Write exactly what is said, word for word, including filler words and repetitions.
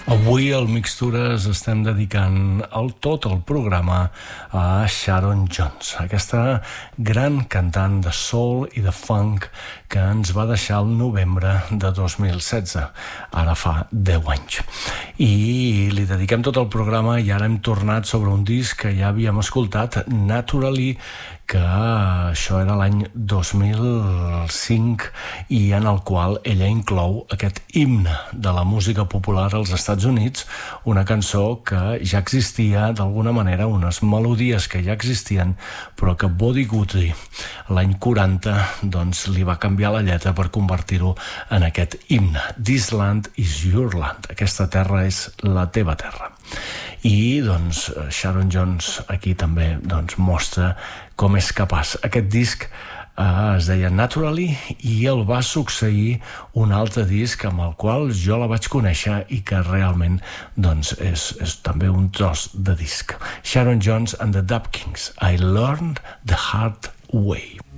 Avui al Mixtures estem dedicant el tot el programa a Sharon Jones, aquesta gran cantant de soul i de funk que ens va deixar el novembre de dos mil setze, ara fa deu anys. I li dediquem tot el programa i ara hem tornat sobre un disc que ja havíem escoltat, Naturally, que això era l'any dos mil cinc i en el qual ella inclou aquest himne de la música popular als Estats Units, una cançó que ja existia d'alguna manera, unes melodies que ja existien, però que Buddy Guthrie l'any quaranta doncs, li va canviar la lletra per convertir-ho en aquest himne. This land is your land. Aquesta terra és la teva terra. I doncs Sharon Jones aquí també doncs, mostra com és capaç. Aquest disc eh, es deia Naturally i el va succeir un altre disc amb el qual jo la vaig conèixer i que realment doncs, és, és també un tros de disc. Sharon Jones and the Dap Kings, I Learned the Hard Way.